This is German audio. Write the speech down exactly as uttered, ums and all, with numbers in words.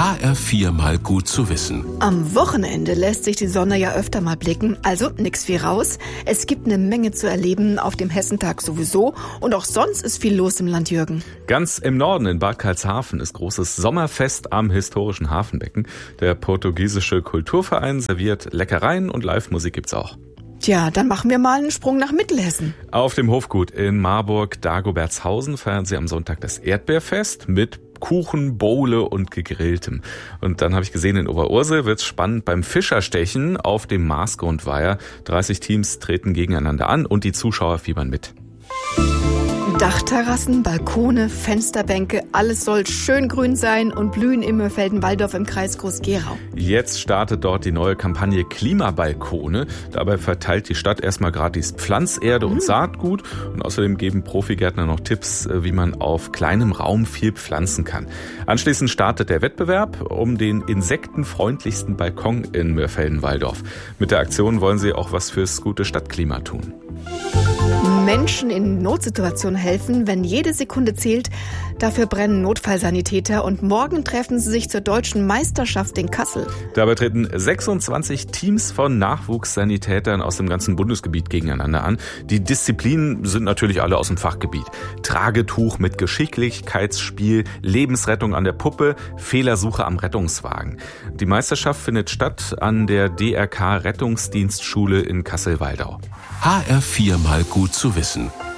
H R vier mal gut zu wissen. Am Wochenende lässt sich die Sonne ja öfter mal blicken, also nix wie raus. Es gibt eine Menge zu erleben, auf dem Hessentag sowieso. Und auch sonst ist viel los im Land, Jürgen. Ganz im Norden in Bad Karlshafen ist großes Sommerfest am historischen Hafenbecken. Der portugiesische Kulturverein serviert Leckereien und Live-Musik gibt's auch. Tja, dann machen wir mal einen Sprung nach Mittelhessen. Auf dem Hofgut in Marburg-Dagobertshausen feiern sie am Sonntag das Erdbeerfest mit Kuchen, Bowle und Gegrilltem. Und dann habe ich gesehen, in Oberursel wird's spannend beim Fischerstechen auf dem Marsgrundweiher. dreißig Teams treten gegeneinander an und die Zuschauer fiebern mit. Dachterrassen, Balkone, Fensterbänke, alles soll schön grün sein und blühen im Mörfelden-Walldorf im Kreis Groß-Gerau. Jetzt startet dort die neue Kampagne Klimabalkone. Dabei verteilt die Stadt erstmal gratis Pflanzerde und Saatgut. Und außerdem geben Profigärtner noch Tipps, wie man auf kleinem Raum viel pflanzen kann. Anschließend startet der Wettbewerb um den insektenfreundlichsten Balkon in Mörfelden-Walldorf. Mit der Aktion wollen sie auch was fürs gute Stadtklima tun. Menschen in Notsituationen helfen, wenn jede Sekunde zählt. Dafür brennen Notfallsanitäter und morgen treffen sie sich zur deutschen Meisterschaft in Kassel. Dabei treten sechsundzwanzig Teams von Nachwuchssanitätern aus dem ganzen Bundesgebiet gegeneinander an. Die Disziplinen sind natürlich alle aus dem Fachgebiet. Tragetuch mit Geschicklichkeitsspiel, Lebensrettung an der Puppe, Fehlersuche am Rettungswagen. Die Meisterschaft findet statt an der D R K Rettungsdienstschule in Kassel-Waldau. H R vier mal gut zu wissen.